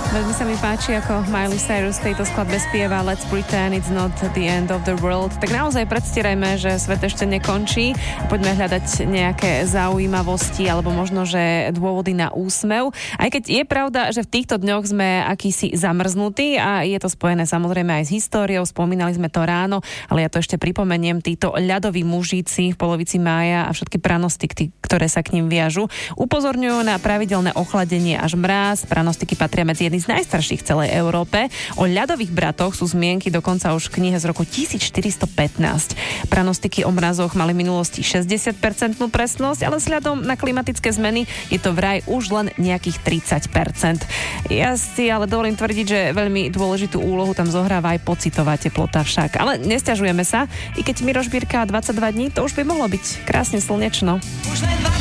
Veľmi sa mi páči, ako Miley Cyrus v tejto skladbe spieva Let's pretend it's not the end of the world. Tak naozaj predstierajme, že svet ešte nekončí. Poďme hľadať nejaké zaujímavosti alebo možno, že dôvody na úsmev. Aj keď je pravda, že v týchto dňoch sme akýsi zamrznutí a je to spojené samozrejme aj s históriou. Spomínali sme to ráno, ale ja to ešte pripomeniem. Títo ľadoví mužíci v polovici mája a všetky pranostiky, ktoré sa k ním viažu, upozorňujú na pravidelné ochladenie až mráz. Pranostiky patria medzi jedny z najstarších v celej Európe. O ľadových bratoch sú zmienky dokonca už v knihe z roku 1415. Pranostiky o mrazoch mali v minulosti 60% presnosť, ale vzhľadom na klimatické zmeny je to vraj už len nejakých 30%. Ja si ale dovolím tvrdiť, že veľmi dôležitú úlohu tam zohráva aj pocitová teplota však. Ale nesťažujeme sa, i keď Miroš Birka 22 dní, to už by mohlo byť krásne slnečno.